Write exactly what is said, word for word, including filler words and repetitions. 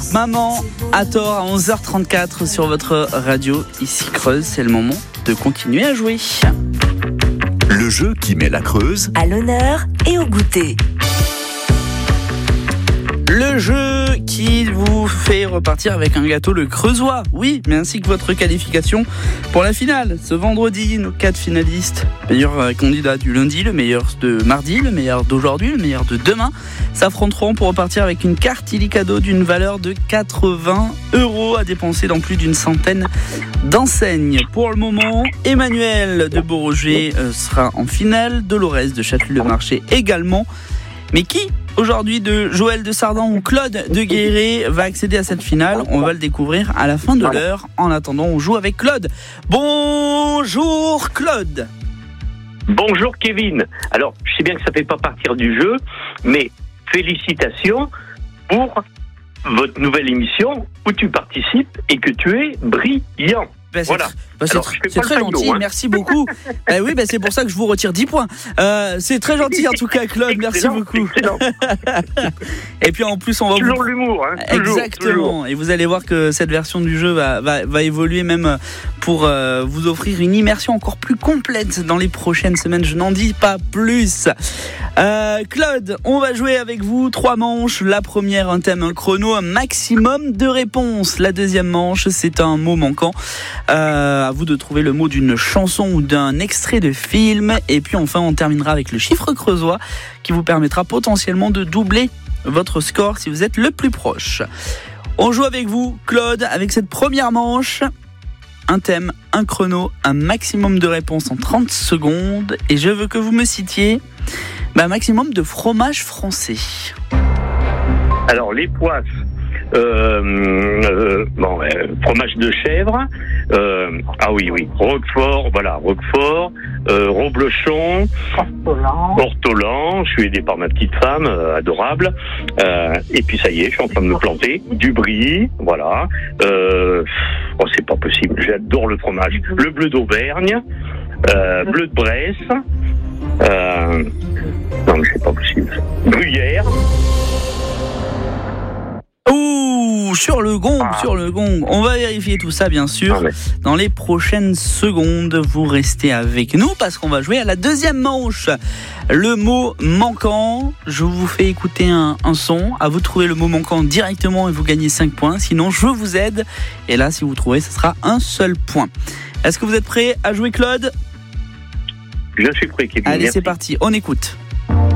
Maman à tort à onze heures trente-quatre sur votre radio. Ici Creuse, c'est le moment de continuer à jouer. Le jeu qui met la Creuse à l'honneur et au goûter. Le jeu qui vous fait repartir avec un gâteau le Creusois, oui, mais ainsi que votre qualification pour la finale. Ce vendredi, nos quatre finalistes, le meilleur candidat du lundi, le meilleur de mardi, le meilleur d'aujourd'hui, le meilleur de demain, s'affronteront pour repartir avec une carte illicadeau d'une valeur de quatre-vingts euros à dépenser dans plus d'une centaine d'enseignes. Pour le moment, Emmanuel de Beauroger sera en finale, Dolores de Châtelet-le-Marché également. Mais qui aujourd'hui de Joël de Sardan ou Claude de Guéret va accéder à cette finale? On va le découvrir à la fin de l'heure. En attendant, on joue avec Claude. Bonjour Claude. Bonjour Kevin. Alors, je sais bien que ça ne fait pas partir du jeu, mais félicitations pour votre nouvelle émission où tu participes et que tu es brillant. Ben c'est voilà. tr- ben c'est, Alors, tr- c'est très gentil, hein. Merci beaucoup. Ben oui, ben c'est pour ça que je vous retire dix points. Euh, c'est très gentil en tout cas, Claude. Merci Excellent, beaucoup. Excellent. Et puis en plus, on va toujours vous... l'humour, hein. Toujours, Exactement. toujours. Et vous allez voir que cette version du jeu va, va, va évoluer même pour euh, vous offrir une immersion encore plus complète dans les prochaines semaines. Je n'en dis pas plus. Euh, Claude, on va jouer avec vous trois manches. La première, un thème, un chrono, un maximum de réponses. La deuxième manche, c'est un mot manquant. Euh, à vous de trouver le mot d'une chanson ou d'un extrait de film. Et puis enfin, on terminera avec le chiffre creusois qui vous permettra potentiellement de doubler votre score si vous êtes le plus proche. On joue avec vous, Claude, avec cette première manche. Un thème, un chrono, un maximum de réponses en trente secondes. Et je veux que vous me citiez bah, un maximum de fromage français. Alors, les poisses. Euh, euh, bon, euh, fromage de chèvre. Euh, ah oui, oui. Roquefort, voilà, Roquefort. Euh, Roblochon. Ortolan. Ortolan. Je suis aidé par ma petite femme, euh, adorable. Euh, et puis ça y est, je suis en train de me planter. Du brie, voilà. Euh, oh, c'est pas possible. J'adore le fromage. Le bleu d'Auvergne. Euh, bleu de Bresse. Euh, non, mais c'est pas possible. Gruyère. Ouh, sur le gong, ah. sur le gong. On va vérifier tout ça, bien sûr. Ah ouais. Dans les prochaines secondes, vous restez avec nous parce qu'on va jouer à la deuxième manche. Le mot manquant. Je vous fais écouter un, un son. À vous de trouver le mot manquant directement et vous gagnez cinq points. Sinon, je vous aide. Et là, si vous trouvez, ce sera un seul point. Est-ce que vous êtes prêts à jouer, Claude ? Je suis prêt, Kevin. Allez, Merci. c'est parti. On écoute.